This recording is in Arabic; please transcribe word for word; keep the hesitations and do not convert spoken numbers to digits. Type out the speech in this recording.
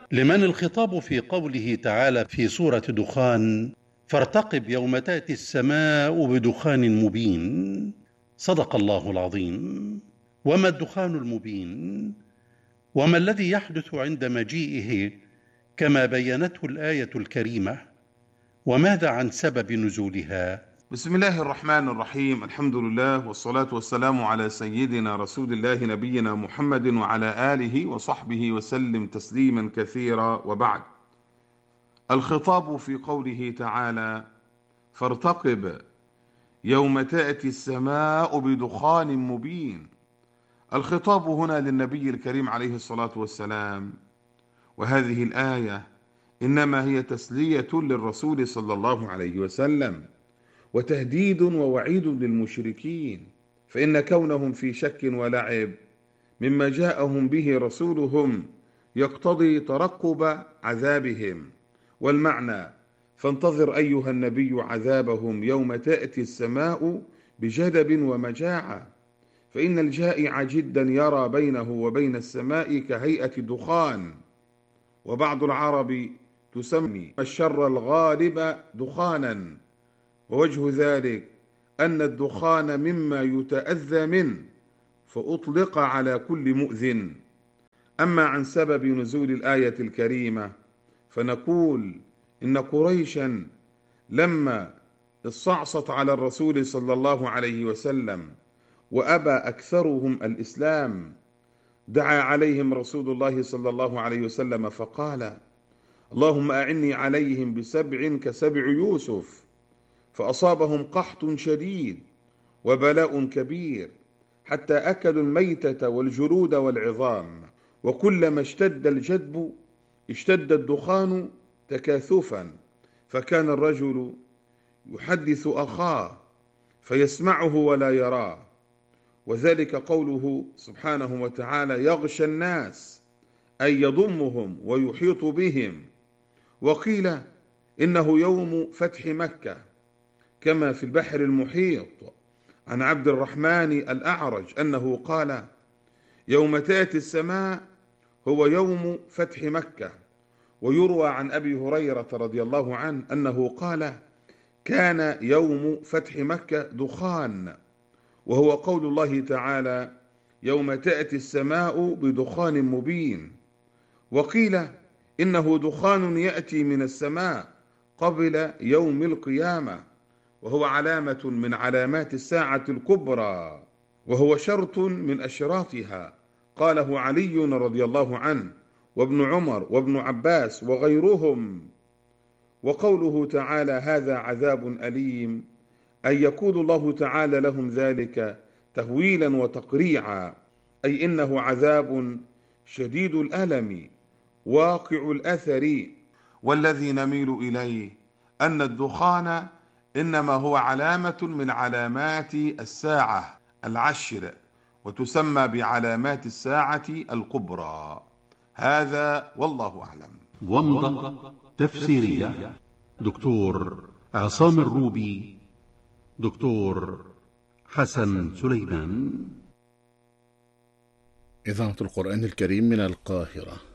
لمن الخطاب في قوله تعالى في سورة دخان: فارتقب يوم تأتي السماء بدخان مبين. صدق الله العظيم. وما الدخان المبين؟ وما الذي يحدث عند مجيئه كما بينته الآية الكريمة؟ وماذا عن سبب نزولها؟ بسم الله الرحمن الرحيم. الحمد لله والصلاة والسلام على سيدنا رسول الله نبينا محمد وعلى آله وصحبه وسلم تسليما كثيرا، وبعد. الخطاب في قوله تعالى: فارتقب يوم تأتي السماء بدخان مبين. الخطاب هنا للنبي الكريم عليه الصلاة والسلام، وهذه الآية إنما هي تسلية للرسول صلى الله عليه وسلم، وتهديد ووعيد للمشركين، فإن كونهم في شك ولعب مما جاءهم به رسولهم يقتضي ترقب عذابهم. والمعنى: فانتظر أيها النبي عذابهم يوم تأتي السماء بجدب ومجاعة، فإن الجائع جدا يرى بينه وبين السماء كهيئة دخان. وبعض العرب تسمي الشر الغالب دخانا، ووجه ذلك أن الدخان مما يتأذى منه، فأطلق على كل مؤذن. أما عن سبب نزول الآية الكريمة فنقول إن قريشا لما استعصت على الرسول صلى الله عليه وسلم وأبى أكثرهم الإسلام، دعا عليهم رسول الله صلى الله عليه وسلم فقال: اللهم أعني عليهم بسبع كسبع يوسف. فأصابهم قحط شديد وبلاء كبير، حتى أكلوا الميتة والجلود والعظام، وكلما اشتد الجدب اشتد الدخان تكاثفا، فكان الرجل يحدث أخاه فيسمعه ولا يراه. وذلك قوله سبحانه وتعالى: يغشى الناس، أي يضمهم ويحيط بهم. وقيل إنه يوم فتح مكة، كما في البحر المحيط عن عبد الرحمن الأعرج أنه قال: يوم تأتي السماء هو يوم فتح مكة. ويروى عن أبي هريرة رضي الله عنه أنه قال: كان يوم فتح مكة دخان، وهو قول الله تعالى: يوم تأتي السماء بدخان مبين. وقيل إنه دخان يأتي من السماء قبل يوم القيامة، وهو علامة من علامات الساعة الكبرى، وهو شرط من أشراطها، قاله علي رضي الله عنه وابن عمر وابن عباس وغيرهم. وقوله تعالى: هذا عذاب أليم، أي يقول الله تعالى لهم ذلك تهويلا وتقريعا، أي إنه عذاب شديد الألم واقع الأثر. والذي نميل إليه أن الدخان إنما هو علامة من علامات الساعة العشر، وتسمى بعلامات الساعة الكبرى. هذا والله أعلم. ومضة تفسيرية دكتور عصام الروبي، دكتور حسن سليمان. إذاعة القرآن الكريم من القاهرة.